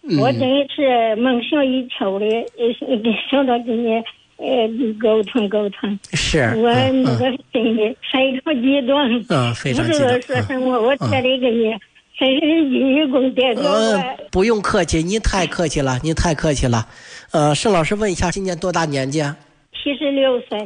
我真是梦想已久的，想到跟你沟通。 是。 我那个心里非常激动。 非常激动。 不知道说什么，我在这个你真是鞠躬代表。 不用客气，您太客气了，您太客气了。盛老师问一下，今年多大年纪 ？76岁。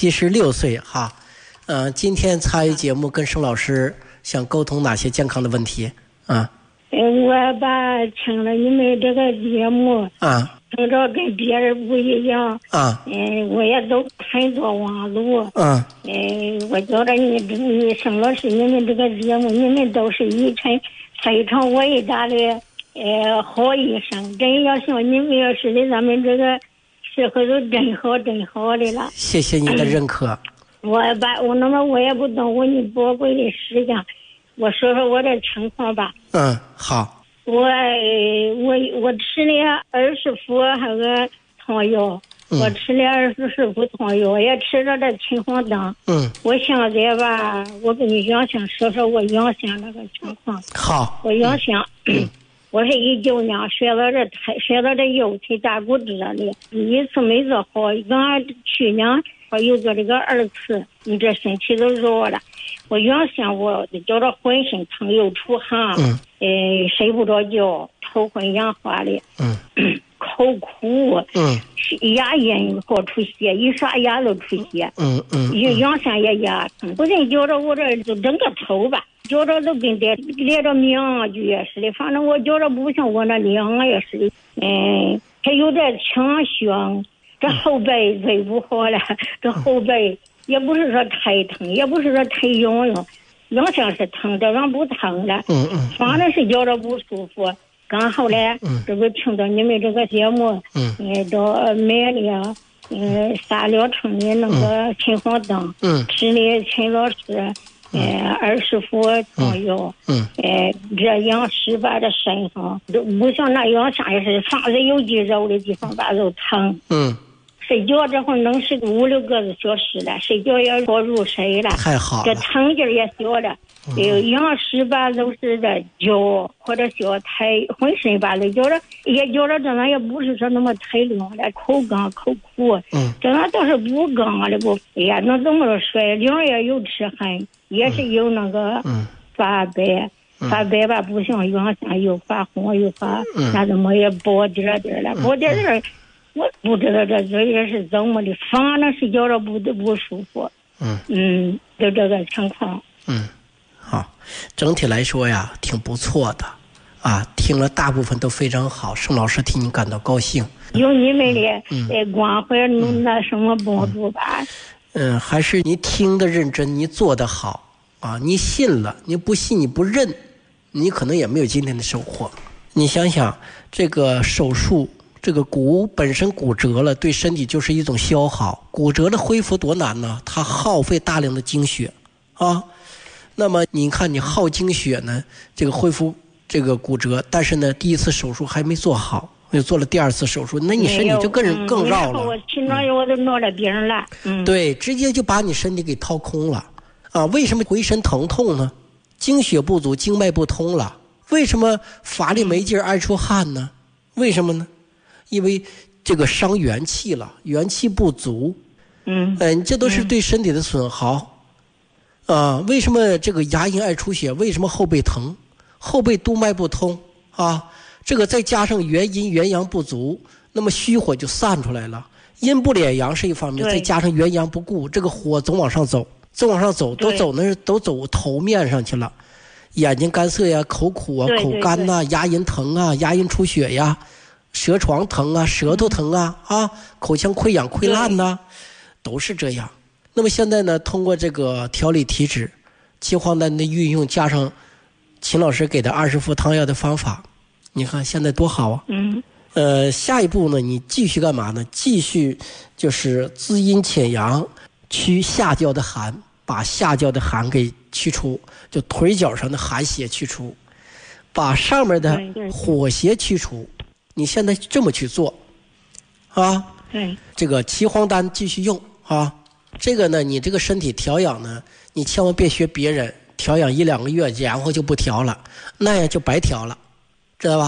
76岁哈。今天参与节目跟盛老师想沟通哪些健康的问题啊？ 我听了你们这个节目听着跟别人不一样我也都很多网络我觉得你盛老师你们这个节目，你们都是一群非常伟大的好医生，真要像你们要似的，咱们这个社会都真好的了。 谢谢您的认可。 我也不耽误你宝贵的时间，我说说我的情况吧。 好。 我吃了20副那个汤药，我吃了20副汤药，也吃了这秦皇丹。我现在吧，我跟你想说说我原先那个情况。 好。 我原先我是19年学到这右腿打骨折的，第一次没做好，刚去年我又做这个2次，你这身体都弱了。我原先我觉得浑身疼，又出汗，睡不着觉，头昏眼花的，口苦，牙龈好出血，一刷牙都出血，原先也牙疼，不仅觉着我这就整个头吧，觉着都跟连着两句似的，反正我觉着不像我那两也似的，还有点强胸，这后背最不好了，这后背。也不是说太疼，也不是说太痒，原先是疼，这完不疼了。反正是觉着不舒服。刚后来这不听到你们这个节目，都买了3疗程的那个秦皇丹，吃了秦老师20副汤药，这样使把这身上都不像那原先也是凡是有肌肉的地方吧都疼。睡觉这会能睡5-6个小时了，睡觉也好入睡了， 太好了。 这疼劲儿也小了，杨时吧都是这脚或者小太浑身吧都觉着也觉着这样也不是说那么太凉了，口干口苦，这样倒是不干了不飞呀，那怎么着睡凉也有吃痕，也是有那个发白。发白吧不像原先又发红又发那怎么也薄点了，薄点我不知道这嘴也是怎么的，反正是觉着不舒服。就这个情况。 好，整体来说呀，挺不错的啊，听了大部分都非常好，盛老师替你感到高兴。 有你们的关怀，那什么帮助吧？ 还是你听得认真，你做得好啊，你信了，你不信你不认，你可能也没有今天的收获。你想想，这个手术。这个骨本身骨折了，对身体就是一种消耗。骨折的恢复多难呢？它耗费大量的精血啊。那么你看，你耗精血呢，这个恢复这个骨折，但是呢，第一次手术还没做好，又做了第2次手术，那你身体就更绕了。 我去哪儿我都闹了病了。 对，直接就把你身体给掏空了啊！为什么浑身疼痛呢？精血不足，经脉不通了。为什么乏力没劲爱出汗呢？为什么呢？因为这个伤元气了，元气不足。这都是对身体的损耗。为什么这个牙龈爱出血？为什么后背疼？后背督脉不通啊，这个再加上元阴元阳不足，那么虚火就散出来了。阴不敛阳是一方面，再加上元阳不顾，这个火总往上走，都走头面上去了。眼睛干涩呀，口苦啊，口干呐，牙龈疼啊，牙龈出血呀。舌床疼啊，舌头疼啊，口腔溃疡溃烂呐，都是这样。那么现在呢，通过这个调理体质、秦皇丹的运用，加上秦老师给的20副汤药的方法，你看现在多好啊！下一步呢，你继续干嘛呢？继续就是滋阴潜阳，驱下焦的寒，把下焦的寒给去除，就腿脚上的寒邪去除，把上面的火邪去除。你现在这么去做啊？这个岐黄丹继续用啊。这个呢，你这个身体调养呢，你千万别学别人调养1-2个月，然后就不调了，那样就白调了，知道吧？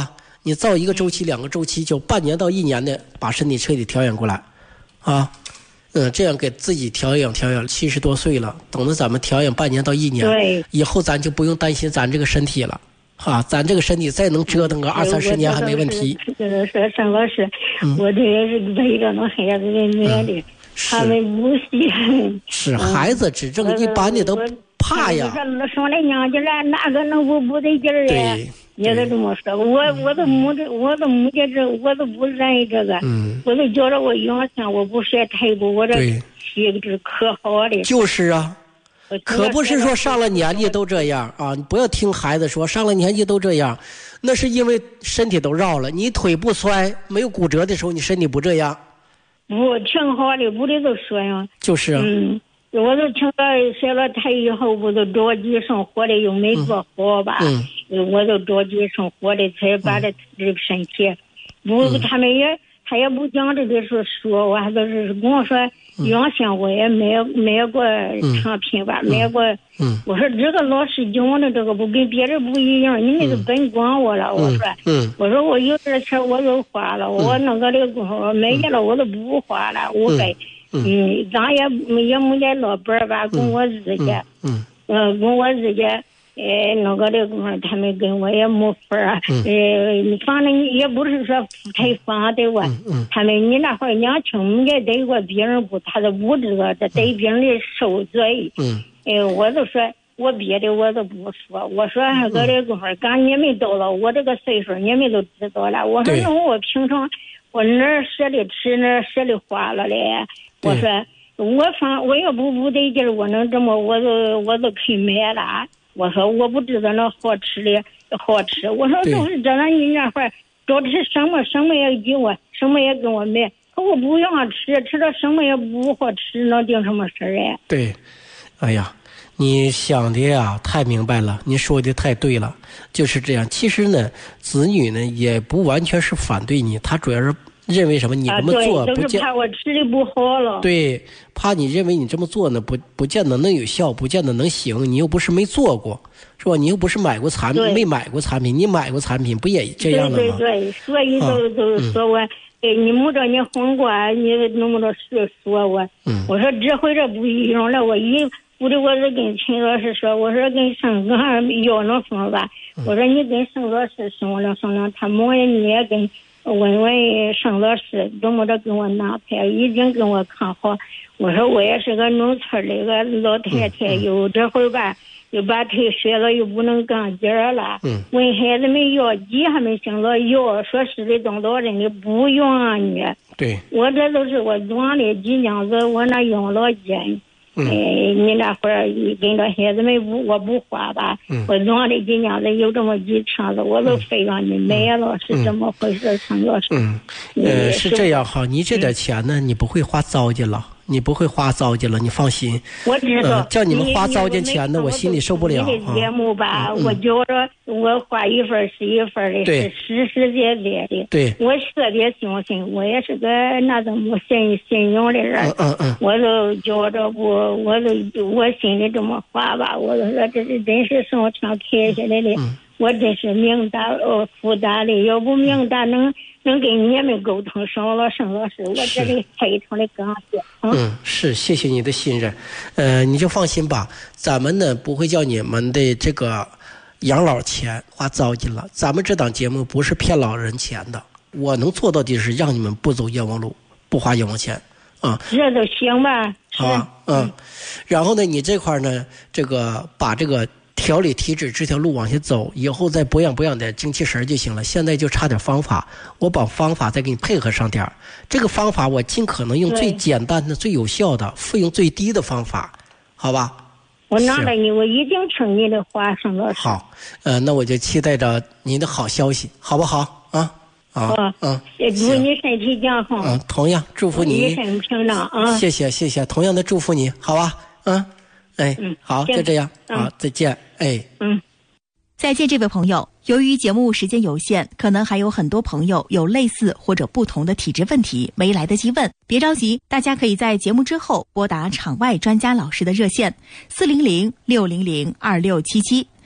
你造1个周期2个周期，就半年到1年的把身体彻底调养过来啊。这样给自己调养，70多岁了，等着咱们调养半年到1年， 对， 以后咱就不用担心咱这个身体了，咱这个身体再能折腾个20-30年还没问题。 就是说，沈老师，我这也是为着那孩子的面的，他们不信。是孩子指正一般的都怕呀。 上来娘家了，哪个能不得劲儿呀？也得这么说，我都没这，我都不愿意这个，我都觉着我原先我不学太多，我这体质可好的。 就是啊，可不是说上了年纪都这样啊！你不要听孩子说上了年纪都这样，那是因为身体都绕了。你腿不摔，没有骨折的时候，你身体不这样。 不挺好的，不得都说呀。 就是啊。 我都听到学了他以后，我都着急生活的，又没做好吧，我都着急生活的，才把这身体，他也不讲这个说，我还都是跟我说，原先我也买过产品吧，买过，我说这个老师讲的这个不跟别人不一样，你们都甭管我了，我说我有点钱我都花了，我那个的功夫买去了我都不花了，我该。咱也没点老本吧，跟我自己，跟我自己，那个的他们跟我也没法儿，反正也不是说太反对我，他们你那会儿年轻没得过别人不，他都不知道这对别人的受罪，我就说我别的我都不说，我说那个的功夫，刚你们到了我这个岁数，你们都知道了，我说那我平常我哪儿舍得吃哪儿舍得花了嘞。我说我要不得劲儿，我能这么我都去买了。我说我不知道那好吃的好吃，我说都是这样，你那会儿找吃什么也给我，什么也给我买，可我不愿吃了什么也不好吃，那定什么事儿哎？ 对，哎呀，你想的呀太明白了，你说的太对了，就是这样。其实呢，子女呢也不完全是反对你，他主要是。认为什么？你这么做都是怕我吃的不好了。 对，怕你认为你这么做呢，不见得能有效，不见得能行。你又不是没做过，是吧？你又不是买过产品，没买过产品，你买过产品，不也这样了吗？ 对，所以都说我，你没着你混过，你那么多事说我。我说这回这不一样了，我是跟秦老师说，我说跟沈哥要那风吧，我说你跟沈老师商量，他忙你也跟。问沈老师怎么着给我安排，已经给我看好。我说我也是个农村的个老太太，有这会儿吧，又把腿摔了，又不能干劲儿了。问孩子们要鸡还没行了，要说是的，当老人的不用你。 对， 我这都是我装的鸡娘子，我那养老金。你那会儿跟着孩子们我不花吧，我装的几年子有这么几箱子，我都非让你买了，是这么回事，陈老师。 是这样哈，你这点钱呢，你不会花糟践了。你不会花糟践了，你放心。 我知道， 叫你们花糟践钱呢，我心里受不了。 你的节目吧，我觉着我花一份是一份的，是实实在在的。 对， 我特别相信，我也是个那种信用的人。我都觉着我心里这么话吧，我都说这是真是上天开下来的，我真是命大福大的，要不命大能跟你们沟通上了沈老师，我这里非常的感谢。 是，谢谢你的信任。你就放心吧，咱们呢不会叫你们的这个养老钱花糟践了。咱们这档节目不是骗老人钱的，我能做到的是让你们不走冤枉路，不花冤枉钱啊。 这都行吧？ 好吧，然后呢，你这块呢，这个把这个调理体质这条路往下走，以后再保养点精气神就行了。现在就差点方法，我把方法再给你配合上点。这个方法我尽可能用最简单的、最有效的、费用最低的方法，好吧？ 我拿了你，我已经听你的话，沈老师。 好，那我就期待着您的好消息，好不好？ 也祝你身体健康。 同样祝福你一生平安啊！ 谢谢，同样的祝福你，好吧？好，就这样，好，再见， 再见，这位朋友。由于节目时间有限，可能还有很多朋友有类似或者不同的体质问题没来得及问，别着急，大家可以在节目之后拨打场外专家老师的热线400-600-2677。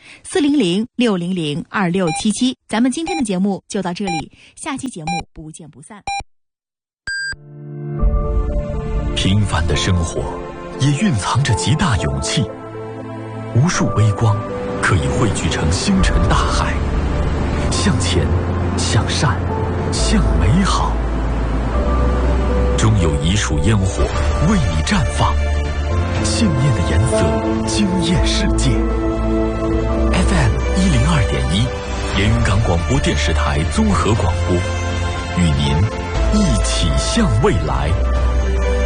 400-600-2677。咱们今天的节目就到这里，下期节目不见不散。 平凡的生活也蕴藏着极大勇气，无数微光可以汇聚成星辰大海，向前，向善，向美好。终有一束烟火为你绽放，信念的颜色惊艳世界。FM 102.1，连云港广播电视台综合广播，与您一起向未来。